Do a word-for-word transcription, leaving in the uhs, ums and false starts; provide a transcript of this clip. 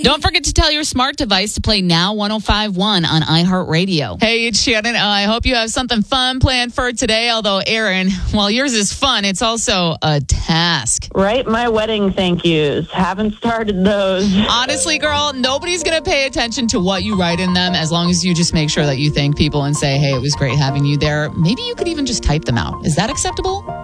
Don't forget to tell your smart device to play Now one oh five point one on iHeartRadio. Hey, it's Shannon. Uh, I hope you have something fun planned for today. Although, Aaron, while yours is fun, it's also a task. Write my wedding thank yous. Haven't started those. Honestly, girl, nobody's going to pay attention to what you write in them as long as you just make sure that you thank people and say, hey, it was great having you there. Maybe you could even just type them out. Is that acceptable?